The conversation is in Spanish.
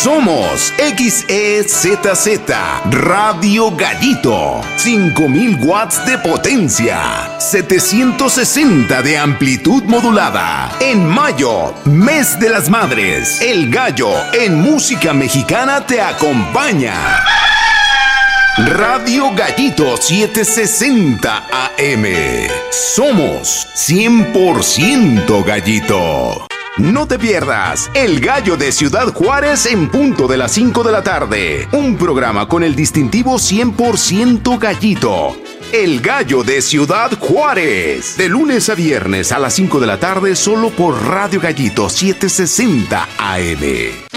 Somos XEZZ Radio Gallito. 5000 watts de potencia. 760 de amplitud modulada. En mayo, mes de las madres. El Gallo en música mexicana te acompaña. Radio Gallito 760 AM. Somos 100% Gallito. No te pierdas El Gallo de Ciudad Juárez en punto de las 5 de la tarde. Un programa con el distintivo 100% Gallito. El Gallo de Ciudad Juárez. De lunes a viernes a las 5 de la tarde solo por Radio Gallito 760 AM.